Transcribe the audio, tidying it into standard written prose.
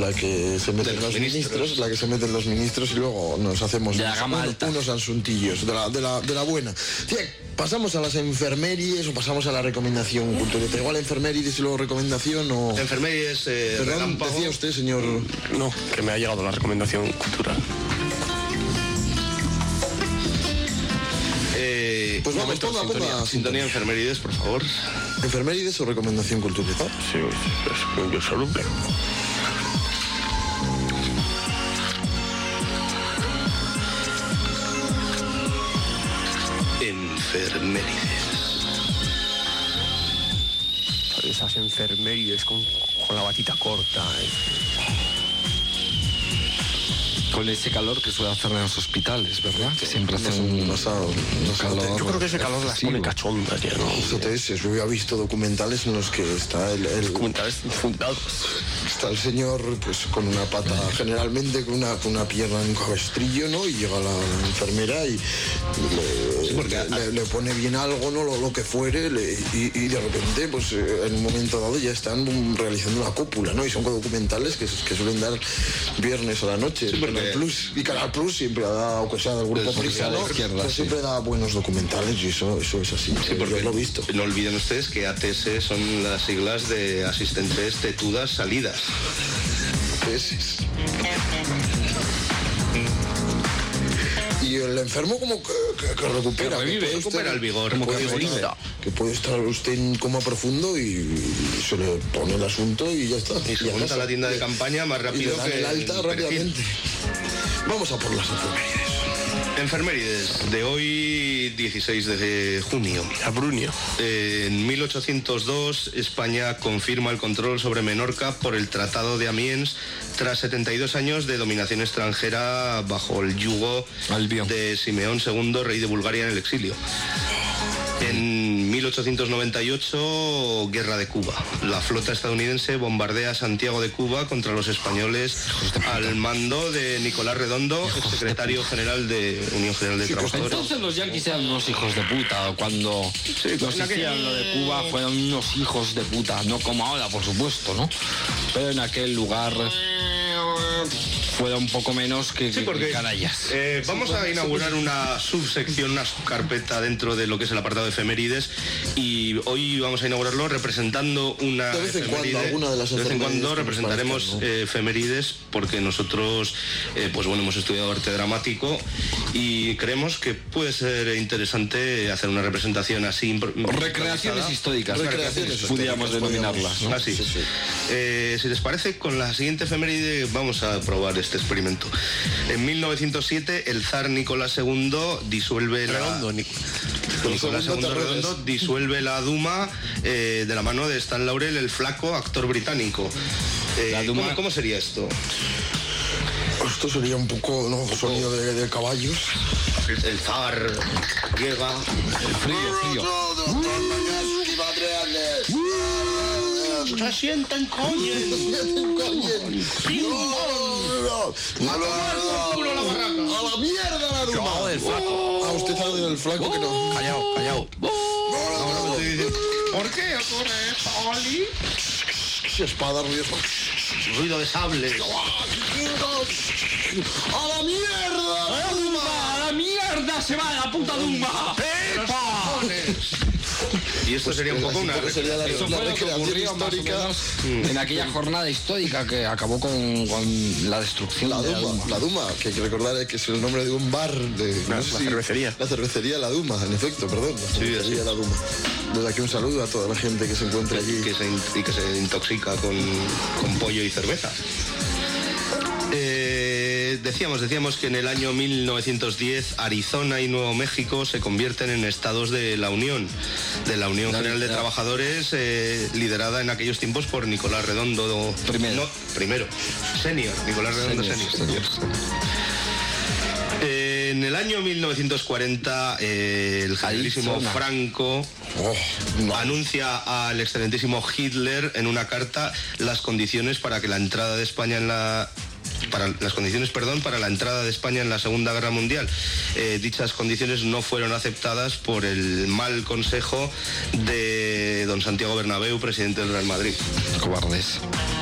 la que se meten los ministros, la que se meten los ministros y luego nos hacemos unos asuntillos de la buena. Bien, pasamos a las enfermerides o pasamos a la recomendación cultural. ¿Te igual enfermerides y luego recomendación o...? Enfermerides, perdón, decía usted, señor... No, que me ha llegado la recomendación cultural. Pues vamos, ponga sintonía enfermerides, por favor. ¿Enfermerides o recomendación cultural? Sí, yo solo, pero... Enfermerides. Esas enfermerides con la batita corta. Con ese calor que suele hacer en los hospitales, ¿verdad? Que siempre hacen un calor. Yo creo que ese calor las pone cachondas ya, ¿no? Yo había visto documentales en los que está documentales fundados. Está el señor pues con una pata, generalmente con una pierna en un cabestrillo, ¿no? Y llega la enfermera y le pone bien algo, ¿no? Lo que fuere, y de repente, pues en un momento dado ya están realizando una cópula, ¿no? Y son documentales que suelen dar viernes a la noche. Sí, Canal Plus, y Canal Plus siempre ha dado, aunque sea del grupo Prisano, siempre da buenos documentales y eso es así. Sí, porque yo lo he visto. No olviden ustedes que ATS son las siglas de asistentes tetudas salidas. ATS. Y el enfermo como que recupera, recupera el vigor, que puede estar usted en coma profundo y se le pone el asunto y ya está. Y se monta la tienda de campaña más rápido y que el alta rápidamente. Vamos a por las enfermerides. Enfermerides de hoy, 16 de junio. Abrunio. En 1802, España confirma el control sobre Menorca por el Tratado de Amiens, tras 72 años de dominación extranjera bajo el yugo de Simeón II, rey de Bulgaria en el exilio. En 1898, Guerra de Cuba. La flota estadounidense bombardea Santiago de Cuba contra los españoles al mando de Nicolás Redondo, secretario general de Unión General de Trabajadores. Entonces los yanquis eran unos hijos de puta. Cuando nos hicieron lo de Cuba fueron unos hijos de puta. No como ahora, por supuesto, ¿no? Pero en aquel lugar fuera un poco menos que canallas. Vamos a inaugurar una subsección, una subcarpeta dentro de lo que es el apartado de efemérides, y hoy vamos a inaugurarlo representando una de vez en cuando, alguna de las de vez en cuando representaremos efemérides, porque nosotros pues bueno, hemos estudiado arte dramático y creemos que puede ser interesante hacer una representación así. Recreaciones históricas, pudiéramos denominarlas, ¿no? Así. Sí. Si les parece, con la siguiente efeméride vamos a probar este experimento. En 1907, el zar Nicolás II disuelve disuelve la Duma de la mano de Stan Laurel, el flaco actor británico. ¿Cómo sería esto? Esto sería un poco, ¿no? Sonido de caballos. El zar llega. El frío. Se sienten coñes. ¡A la mierda la Duma! A usted sabe del flaco que no. Callao. ¿Por qué ocurre esto, Oli? Espada, Ruido de sable. ¡A la mierda! ¡A la mierda se va la puta Duma! ¡Epa! Y esto sería un poco una recreación histórica en aquella jornada histórica que acabó con la destrucción de la Duma, que hay que recordar que es el nombre de un bar de la cervecería. La cervecería La Duma, en efecto, perdón. La cervecería La Duma. Desde aquí un saludo a toda la gente que se encuentra allí. Que se intoxica con pollo y cerveza. Decíamos que en el año 1910 Arizona y Nuevo México se convierten en estados de la Unión General de Trabajadores, liderada en aquellos tiempos por Nicolás Redondo primero, senior, Nicolás Redondo senior. En el año 1940 el generalísimo Franco anuncia al excelentísimo Hitler en una carta las condiciones para que la entrada de España para la entrada de España en la Segunda Guerra Mundial. Dichas condiciones no fueron aceptadas por el mal consejo de don Santiago Bernabéu, presidente del Real Madrid. Cobardes.